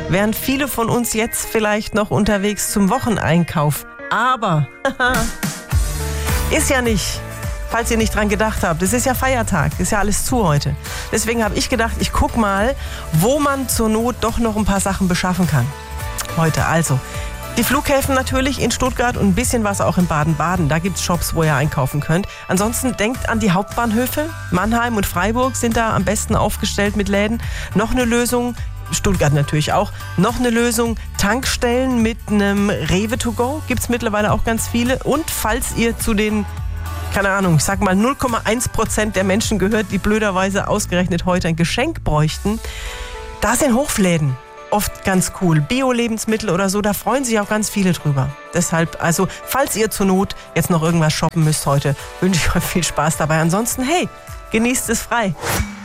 wären viele von uns jetzt vielleicht noch unterwegs zum Wocheneinkauf. Aber ist ja nicht, falls ihr nicht dran gedacht habt, es ist ja Feiertag, ist ja alles zu heute. Deswegen habe ich gedacht, ich gucke mal, wo man zur Not doch noch ein paar Sachen beschaffen kann. Heute also. Die Flughäfen natürlich in Stuttgart und ein bisschen was auch in Baden-Baden. Da gibt es Shops, wo ihr einkaufen könnt. Ansonsten denkt an die Hauptbahnhöfe. Mannheim und Freiburg sind da am besten aufgestellt mit Läden. Noch eine Lösung, Stuttgart natürlich auch, noch eine Lösung, Tankstellen mit einem Rewe to go. Gibt es mittlerweile auch ganz viele. Und falls ihr zu den, keine Ahnung, ich sag mal 0,1% der Menschen gehört, die blöderweise ausgerechnet heute ein Geschenk bräuchten, da sind Hofläden. Oft ganz cool. Bio-Lebensmittel oder so, da freuen sich auch ganz viele drüber. Deshalb, also, falls ihr zur Not jetzt noch irgendwas shoppen müsst heute, wünsche ich euch viel Spaß dabei. Ansonsten, hey, genießt es frei.